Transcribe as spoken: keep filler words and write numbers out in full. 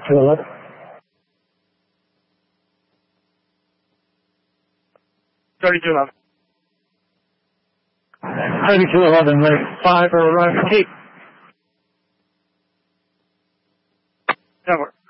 two eleven. thirty-two eleven. thirty-two eleven, rate five or arrival. Hey. Network.